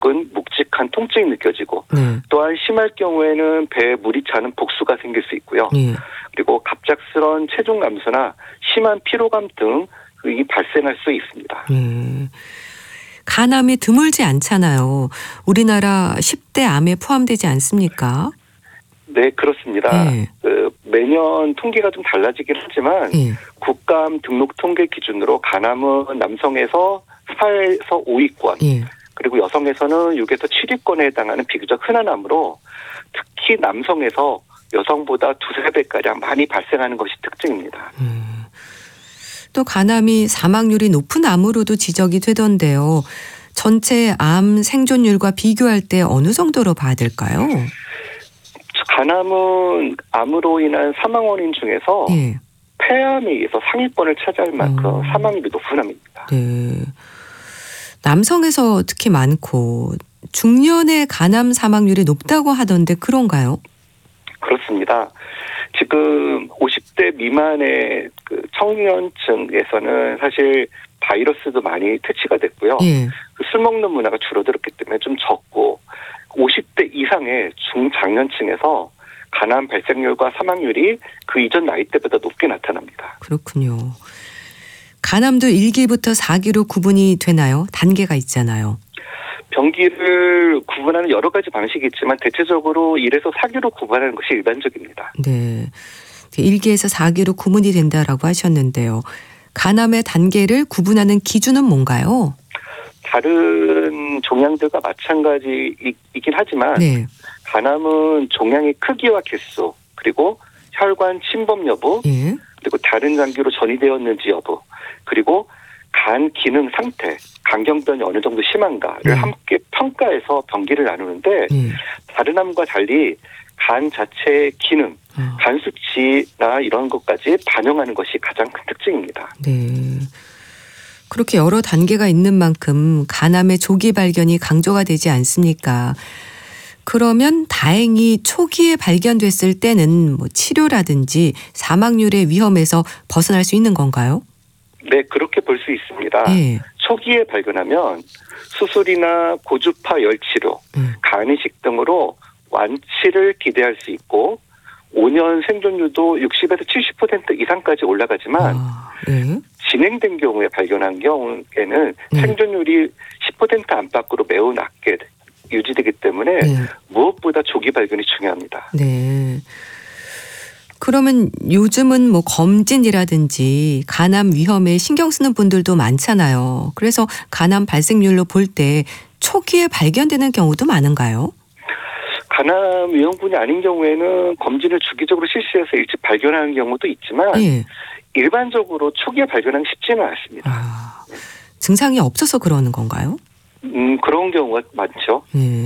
묵직한 통증이 느껴지고 네. 또한 심할 경우에는 배에 물이 차는 복수가 생길 수 있고요. 예. 그리고 갑작스러운 체중 감소나 심한 피로감 등이 발생할 수 있습니다. 예. 간암이 드물지 않잖아요. 우리나라 10대 암에 포함되지 않습니까? 네, 그렇습니다. 예. 매년 통계가 좀 달라지긴 하지만 예. 국감 등록 통계 기준으로 간암은 남성에서 4에서 5위권, 예. 그리고 여성에서는 6에서 7위권에 해당하는 비교적 흔한 암으로 특히 남성에서 여성보다 2~3배가량 많이 발생하는 것이 특징입니다. 또 간암이 사망률이 높은 암으로도 지적이 되던데요. 전체 암 생존율과 비교할 때 어느 정도로 봐야 될까요? 간암은 암으로 인한 사망 원인 중에서 예. 폐암에 의해서 상위권을 차지할 만큼 사망률이 높은 암입니다. 네. 남성에서 특히 많고 중년의 간암 사망률이 높다고 하던데 그런가요? 그렇습니다. 지금 50대 미만의 청년층에서는 사실 바이러스도 많이 퇴치가 됐고요. 예. 술 먹는 문화가 줄어들었기 때문에 좀 적고 50대 이상의 중장년층에서 간암 발생률과 사망률이 그 이전 나이대보다 높게 나타납니다. 그렇군요. 간암도 1기부터 4기로 구분이 되나요? 단계가 있잖아요. 병기를 구분하는 여러 가지 방식이 있지만 대체적으로 1에서 4기로 구분하는 것이 일반적입니다. 네. 1기에서 4기로 구분이 된다라고 하셨는데요. 간암의 단계를 구분하는 기준은 뭔가요? 다른 종양들과 마찬가지이긴 하지만 네. 간암은 종양의 크기와 개수, 그리고 혈관 침범 여부, 예. 그리고 다른 장기로 전이되었는지 여부, 그리고 간 기능 상태, 간경변이 어느 정도 심한가를 함께 평가해서 병기를 나누는데 다른 암과 달리 간 자체의 기능, 간 수치나 이런 것까지 반영하는 것이 가장 큰 특징입니다. 네. 그렇게 여러 단계가 있는 만큼 간암의 조기 발견이 강조가 되지 않습니까? 그러면 다행히 초기에 발견됐을 때는 치료라든지 사망률의 위험에서 벗어날 수 있는 건가요? 네, 그렇게 볼 수 있습니다. 예. 초기에 발견하면 수술이나 고주파 열치료, 간이식 등으로 완치를 기대할 수 있고 5년 생존율도 60에서 70% 이상까지 올라가지만 예. 진행된 경우에 발견한 경우에는 생존율이 10% 안팎으로 매우 낮게 유지되기 때문에 무엇보다 조기 발견이 중요합니다. 네. 그러면 요즘은 검진이라든지 간암 위험에 신경 쓰는 분들도 많잖아요. 그래서 간암 발생률로 볼 때 초기에 발견되는 경우도 많은가요? 간암 위험군이 아닌 경우에는 검진을 주기적으로 실시해서 일찍 발견하는 경우도 있지만 일반적으로 초기에 발견하기 쉽지는 않습니다. 증상이 없어서 그러는 건가요? 그런 경우가 많죠.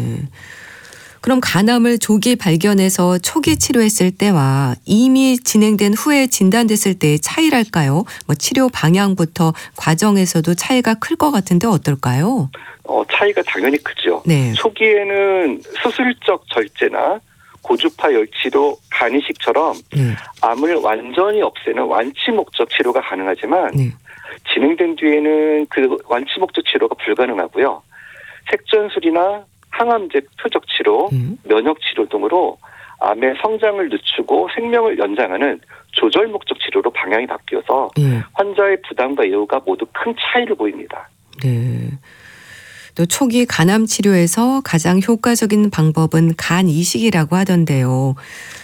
그럼 간암을 조기 발견해서 초기 치료했을 때와 이미 진행된 후에 진단됐을 때의 차이랄까요? 치료 방향부터 과정에서도 차이가 클 것 같은데 어떨까요? 차이가 당연히 크죠. 네. 초기에는 수술적 절제나 고주파 열치료, 간이식처럼 암을 완전히 없애는 완치 목적 치료가 가능하지만 진행된 뒤에는 그 완치 목적 치료가 불가능하고요. 색전술이나 항암제 표적 치료, 면역 치료 등으로 암의 성장을 늦추고 생명을 연장하는 조절 목적 치료로 방향이 바뀌어서 환자의 부담과 예후가 모두 큰 차이를 보입니다. 네. 또 초기 간암 치료에서 가장 효과적인 방법은 간 이식이라고 하던데요.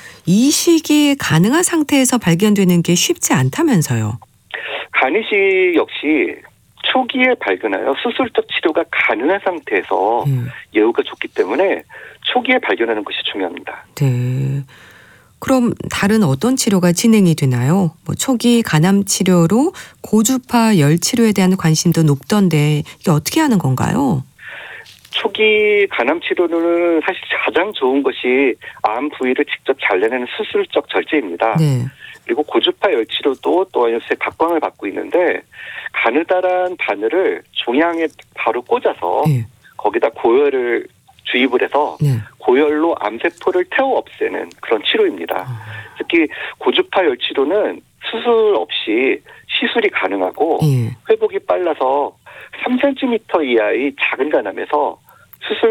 이식이 가능한 상태에서 발견되는 게 쉽지 않다면서요. 간 이식 역시 초기에 발견하여 수술적 치료가 가능한 상태에서 예후가 좋기 때문에 초기에 발견하는 것이 중요합니다. 네. 그럼 다른 어떤 치료가 진행이 되나요? 초기 간암 치료로 고주파 열 치료에 대한 관심도 높던데 이게 어떻게 하는 건가요? 초기 간암 치료는 사실 가장 좋은 것이 암 부위를 직접 잘라내는 수술적 절제입니다. 네. 그리고 고주파 열 치료도 또 요새 각광을 받고 있는데 가느다란 바늘을 종양에 바로 꽂아서 거기다 고열을 주입을 해서 고열로 암세포를 태워 없애는 그런 치료입니다. 특히 고주파 열 치료는 수술 없이 시술이 가능하고 회복이 빨라서 3cm 이하의 작은 간암에서 수술